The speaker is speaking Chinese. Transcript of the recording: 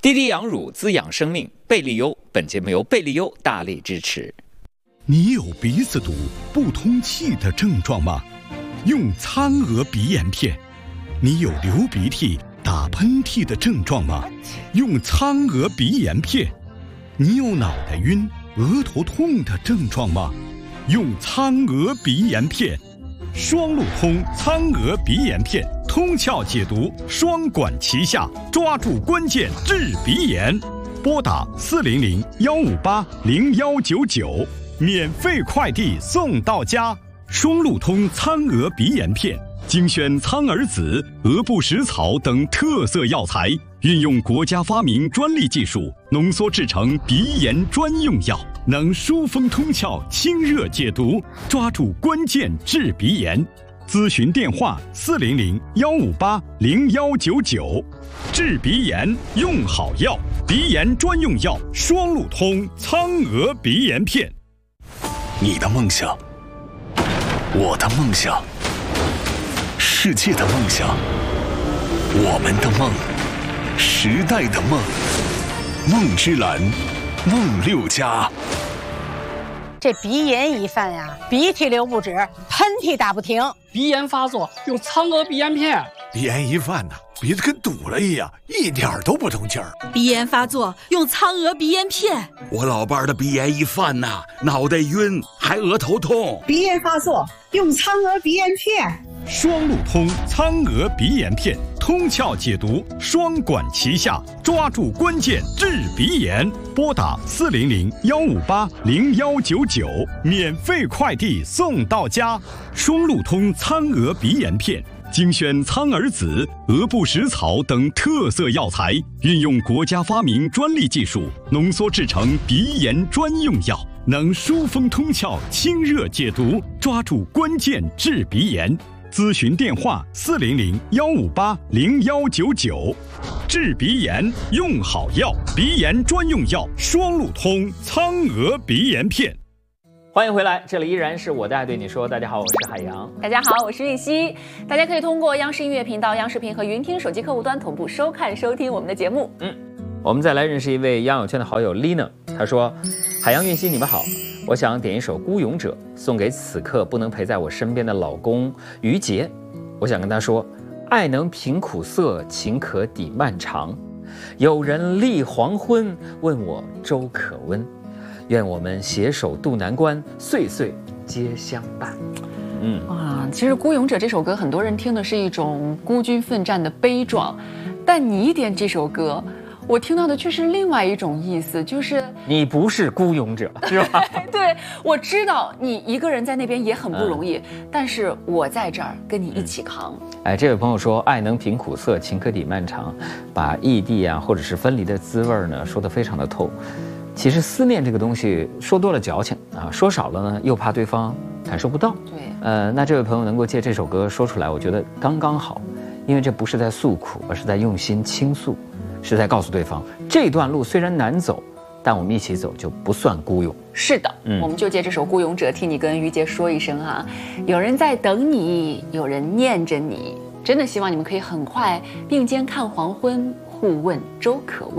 滴滴养乳滋养生命，贝利优。本节目由贝利优大力支持。 你有鼻子堵、不通气的症状吗？用苍娥鼻炎片。你有流鼻涕、打喷嚏的症状吗？用苍娥鼻炎片。你有脑袋晕、额头痛的症状吗？用苍娥鼻炎片。双路通苍娥鼻炎片，通窍解毒，双管齐下，抓住关键治鼻炎。拨打400-158-0199，免费快递送到家。双路通苍娥鼻炎片，精选苍耳子、鹅不食草等特色药材，运用国家发明专利技术，浓缩制成鼻炎专用药，能疏风通窍、清热解毒，抓住关键治鼻炎。咨询电话400-158-0199。治鼻炎用好药，鼻炎专用药双路通苍娥鼻炎片。 你的梦想，我的梦想，世界的梦想，我们的梦，时代的梦，梦之蓝，梦六家。 这鼻炎一犯呀，鼻涕流不止，喷嚏打不停。 鼻炎发作用苍娥鼻炎片。 鼻炎一犯呐，鼻子跟堵了一样，一点都不通气儿。 鼻炎发作用苍娥鼻炎片。 我老伴儿的鼻炎一犯呐，脑袋晕，还额头痛。 鼻炎发作用苍娥鼻炎片。 双路通苍娥鼻炎片，通窍解毒，双管齐下，抓住关键治鼻炎。拨打400-158-0199，免费快递送到家。双路通苍娥鼻炎片，精选苍耳子、鹅不食草等特色药材，运用国家发明专利技术，浓缩制成鼻炎专用药，能疏风通窍、清热解毒，抓住关键治鼻炎。咨询电话400-158-0199。治鼻炎用好药，鼻炎专用药双路通苍娥鼻炎片。 欢迎回来，这里依然是我的爱对你说。大家好，我是海洋。 大家好，我是玉溪。大家可以通过央视音乐频道、央视频和云听手机客户端同步收看收听我们的节目。 我们再来认识一位央友圈的好友 Lina， 她说：海洋、玉溪，你们好，我想点一首《孤勇者》送给此刻不能陪在我身边的老公于杰。我想跟他说，爱能平苦涩，情可抵漫长。有人立黄昏，问我粥可温。愿我们携手渡难关，岁岁皆相伴。 其实《孤勇者》这首歌，很多人听的是一种孤军奋战的悲壮，但你点这首歌，我听到的却是另外一种意思，就是你不是孤勇者，是吧？ 对，我知道你一个人在那边也很不容易，但是我在这儿跟你一起扛。 这位朋友说，爱能平苦涩，情可抵漫长，把异地或者是分离的滋味呢说得非常的透。其实思念这个东西，说多了矫情说少了呢又怕对方感受不到。 对， 那这位朋友能够借这首歌说出来，我觉得刚刚好，因为这不是在诉苦，而是在用心倾诉，是在告诉对方，这段路虽然难走，但我们一起走就不算孤勇。 是的，我们就借这首《孤勇者》替你跟于杰说一声有人在等你，有人念着你，真的希望你们可以很快并肩看黄昏，互问粥可温。